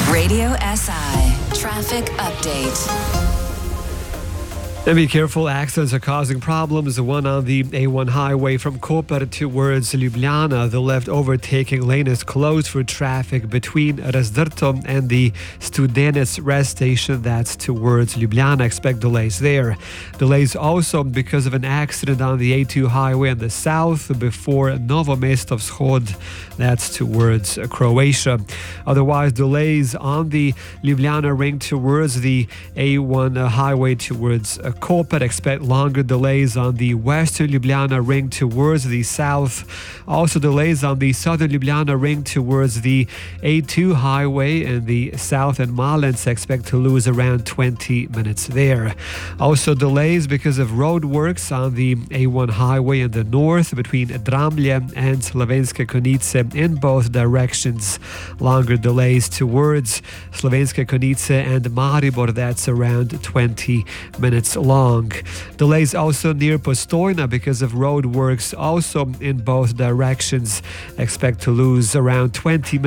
Radio SI Traffic Update. And be careful, accidents are causing problems. The one on the A1 highway from Koper towards Ljubljana. The left overtaking lane is closed for traffic between Razdrto and the Studenec rest station. That's towards Ljubljana. Expect delays there. Delays also because of an accident on the A2 highway in the south before Novo Mesto Vzhod. That's towards Croatia. Otherwise, delays on the Ljubljana ring towards the A1 highway towards Koper. Expect longer delays on the western Ljubljana ring towards the south. Also delays on the southern Ljubljana ring towards the A2 highway in the south and Malens. Expect to lose around 20 minutes there. Also delays because of road works on the A1 highway in the north between Dramlje and Slovenske Konjice in both directions. Longer delays towards Slovenske Konjice and Maribor. That's around 20 minutes long. Delays also near Postojna because of road works also in both directions. Expect to lose around 20 minutes.